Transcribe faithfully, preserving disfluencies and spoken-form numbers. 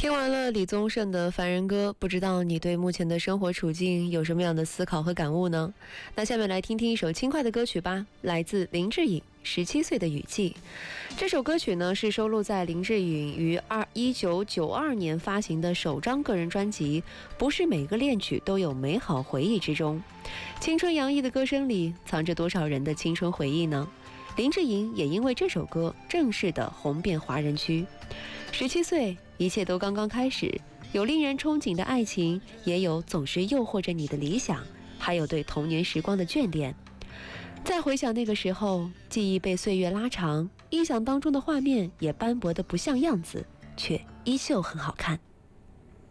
听完了李宗盛的《凡人歌》，不知道你对目前的生活处境有什么样的思考和感悟呢？那下面来听听一首轻快的歌曲吧，来自林志颖《十七岁的雨季》。这首歌曲呢是收录在林志颖于一九九二年发行的首张个人专辑《不是每个恋曲都有美好回忆》之中。青春洋溢的歌声里，藏着多少人的青春回忆呢？林志颖也因为这首歌正式的红遍华人区。十七岁，一切都刚刚开始，有令人憧憬的爱情，也有总是诱惑着你的理想，还有对童年时光的眷恋。再回想那个时候，记忆被岁月拉长，印象当中的画面也斑驳得不像样子，却依旧很好看。